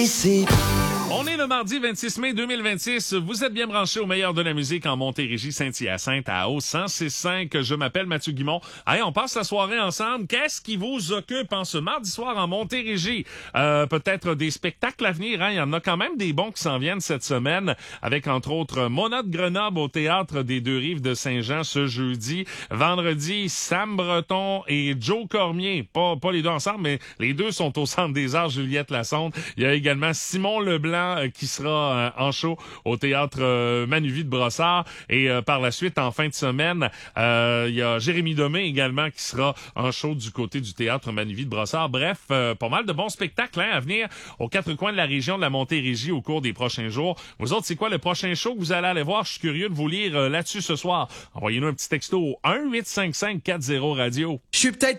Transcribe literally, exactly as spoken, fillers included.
Ici. On est le mardi vingt-six mai deux mille vingt-six. Vous êtes bien branchés au meilleur de la musique en Montérégie, Saint-Hyacinthe, à Haut cent six cinq. Je m'appelle Mathieu Guimond. Allez, on passe la soirée ensemble. Qu'est-ce qui vous occupe en ce mardi soir en Montérégie? Euh, peut-être des spectacles à venir, hein? Il y en a quand même des bons qui s'en viennent cette semaine, avec entre autres Mona de Grenoble au Théâtre des Deux-Rives de Saint-Jean ce jeudi. Vendredi, Sam Breton et Joe Cormier. Pas, pas les deux ensemble, mais les deux sont au Centre des Arts Juliette Lassonde. Il y a également Simon Leblanc qui sera euh, en show au Théâtre euh, Manuvie de Brossard. Et euh, par la suite, en fin de semaine, euh, il y a Jérémy Domé également qui sera en show du côté du Théâtre Manuvie de Brossard. Bref, euh, pas mal de bons spectacles hein, à venir aux quatre coins de la région de la Montérégie au cours des prochains jours. Vous autres, c'est quoi le prochain show que vous allez aller voir? Je suis curieux de vous lire euh, là-dessus ce soir. Envoyez-nous un petit texto au un huit cinq cinq quatre zéro radio. Je suis peut-être